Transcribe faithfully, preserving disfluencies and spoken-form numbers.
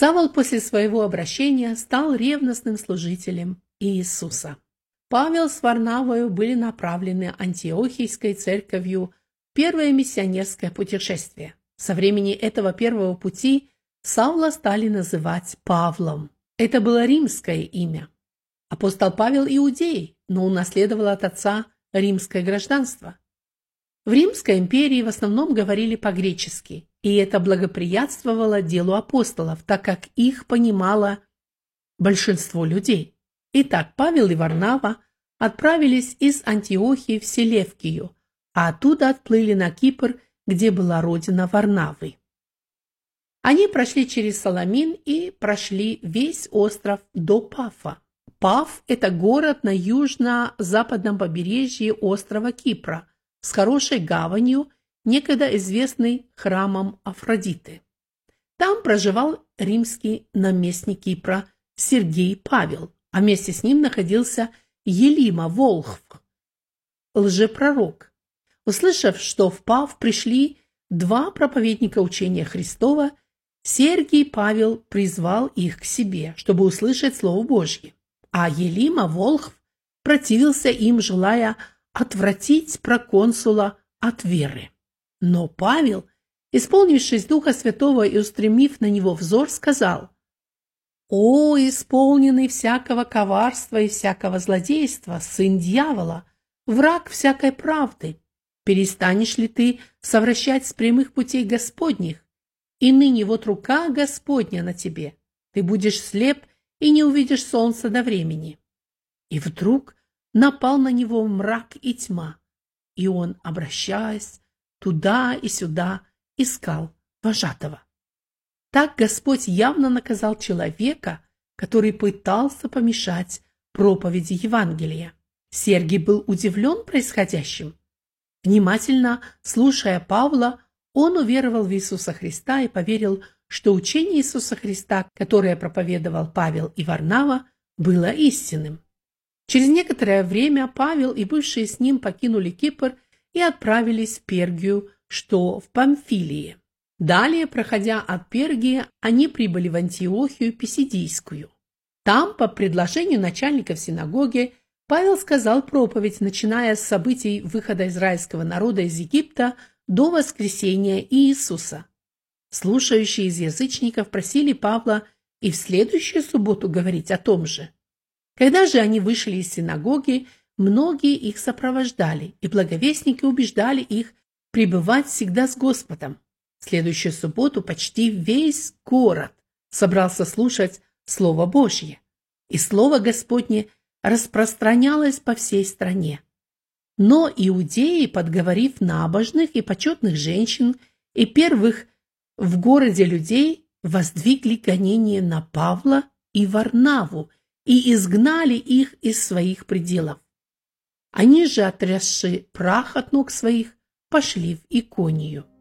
Савл после своего обращения стал ревностным служителем Иисуса. Павел с Варнавою были направлены Антиохийской церковью в первое миссионерское путешествие. Со времени этого первого пути Савла стали называть Павлом. Это было римское имя. Апостол Павел иудей, но унаследовал от отца римское гражданство. В Римской империи в основном говорили по-гречески, и это благоприятствовало делу апостолов, так как их понимало большинство людей. Итак, Павел и Варнава отправились из Антиохии в Селевкию, а оттуда отплыли на Кипр, где была родина Варнавы. Они прошли через Саламин и прошли весь остров до Пафа. Паф – это город на южно-западном побережье острова Кипра с хорошей гаванью, некогда известный храмом Афродиты. Там проживал римский наместник Кипра Сергий Павел, а вместе с ним находился Елима Волхв, лжепророк. Услышав, что в Паф пришли два проповедника учения Христова, Сергий Павел призвал их к себе, чтобы услышать Слово Божье, а Елима Волхв противился им, желая отвратить проконсула от веры. Но Павел, исполнившись Духа Святого и устремив на него взор, сказал: «О, исполненный всякого коварства и всякого злодейства, сын дьявола, враг всякой правды, перестанешь ли ты совращать с прямых путей Господних? И ныне вот рука Господня на тебе, ты будешь слеп и не увидишь солнца до времени». И вдруг напал на него мрак и тьма, и он, обращаясь туда и сюда, искал вожатого. Так Господь явно наказал человека, который пытался помешать проповеди Евангелия. Сергий был удивлен происходящим. Внимательно слушая Павла, он уверовал в Иисуса Христа и поверил, что учение Иисуса Христа, которое проповедовал Павел и Варнава, было истинным. Через некоторое время Павел и бывшие с ним покинули Кипр и отправились в Пергию, что в Памфилии. Далее, проходя от Пергии, они прибыли в Антиохию Писидийскую. Там, по предложению начальников синагоги, Павел сказал проповедь, начиная с событий выхода израильского народа из Египта до воскресения Иисуса. Слушающие из язычников просили Павла и в следующую субботу говорить о том же. Когда же они вышли из синагоги, многие их сопровождали, и благовестники убеждали их пребывать всегда с Господом. В следующую субботу почти весь город собрался слушать Слово Божье, и Слово Господне распространялось по всей стране. Но иудеи, подговорив набожных и почетных женщин и первых в городе людей, воздвигли гонение на Павла и Варнаву и изгнали их из своих пределов. Они же, отрясши прах от ног своих, пошли в Иконию.